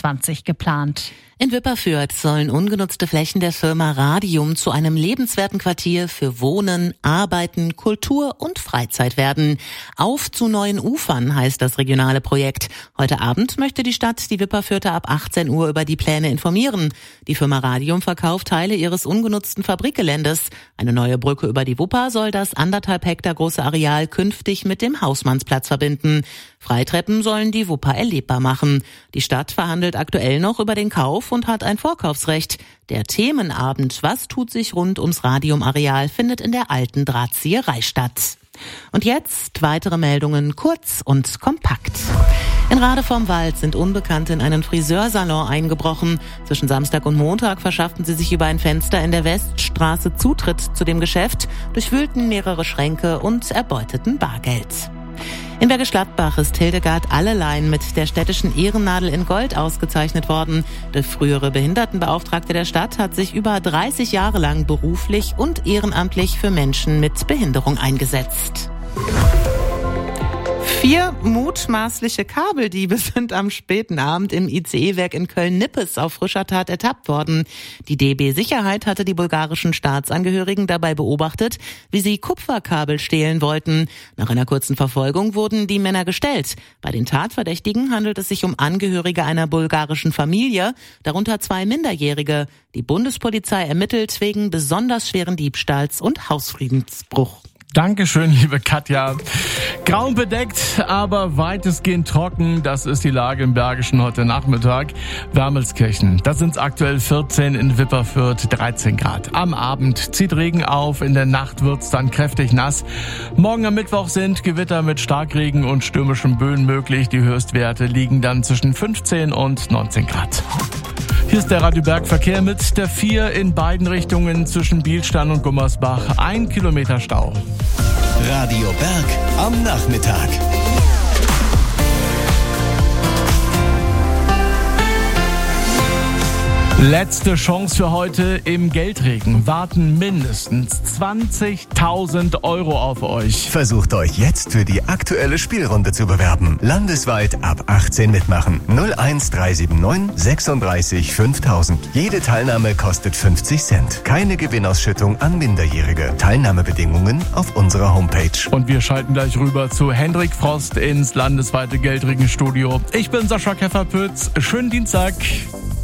2024 geplant. In Wipperfürth sollen ungenutzte Flächen der Firma Radium zu einem lebenswerten Quartier für Wohnen, Arbeiten, Kultur und Freizeit werden. Auf zu neuen Ufern heißt das regionale Projekt. Heute Abend möchte die Stadt die Wipperfürther ab 18 Uhr über die Pläne informieren. Die Firma Radium verkauft Teile ihres ungenutzten Fabrikgeländes. Eine neue Brücke über die Wupper soll das 1,5 Hektar große Areal künftig mit dem Hausmannsplatz verbinden. Freitreppen sollen die Wupper erlebbar machen. Die Stadt verhandelt aktuell noch über den Kauf und hat ein Vorkaufsrecht. Der Themenabend Was tut sich rund ums Radiumareal findet in der alten Drahtzieherei statt. Und jetzt weitere Meldungen kurz und kompakt. In Rade vom Wald sind Unbekannte in einen Friseursalon eingebrochen. Zwischen Samstag und Montag verschafften sie sich über ein Fenster in der Weststraße Zutritt zu dem Geschäft, durchwühlten mehrere Schränke und erbeuteten Bargeld. In Bergisch Gladbach ist Hildegard Allelein mit der städtischen Ehrennadel in Gold ausgezeichnet worden. Der frühere Behindertenbeauftragte der Stadt hat sich über 30 Jahre lang beruflich und ehrenamtlich für Menschen mit Behinderung eingesetzt. 4 mutmaßliche Kabeldiebe sind am späten Abend im ICE-Werk in Köln-Nippes auf frischer Tat ertappt worden. Die DB Sicherheit hatte die bulgarischen Staatsangehörigen dabei beobachtet, wie sie Kupferkabel stehlen wollten. Nach einer kurzen Verfolgung wurden die Männer gestellt. Bei den Tatverdächtigen handelt es sich um Angehörige einer bulgarischen Familie, darunter 2 Minderjährige. Die Bundespolizei ermittelt wegen besonders schweren Diebstahls und Hausfriedensbruch. Dankeschön, liebe Katja. Grau bedeckt, aber weitestgehend trocken. Das ist die Lage im Bergischen heute Nachmittag. Wermelskirchen, da sind es aktuell 14, in Wipperfürth 13 Grad. Am Abend zieht Regen auf, in der Nacht wird's dann kräftig nass. Morgen am Mittwoch sind Gewitter mit Starkregen und stürmischen Böen möglich. Die Höchstwerte liegen dann zwischen 15 und 19 Grad. Hier ist der Radio Berg Verkehr mit der 4 in beiden Richtungen zwischen Bielstein und Gummersbach. 1 Kilometer Stau. Radio Berg am Nachmittag. Letzte Chance für heute im Geldregen. Warten mindestens 20.000 Euro auf euch. Versucht euch jetzt für die aktuelle Spielrunde zu bewerben. Landesweit ab 18 mitmachen. 01379 36 5000. Jede Teilnahme kostet 50 Cent. Keine Gewinnausschüttung an Minderjährige. Teilnahmebedingungen auf unserer Homepage. Und wir schalten gleich rüber zu Hendrik Frost ins landesweite Geldregenstudio. Ich bin Sascha Kefferpütz. Schönen Dienstag.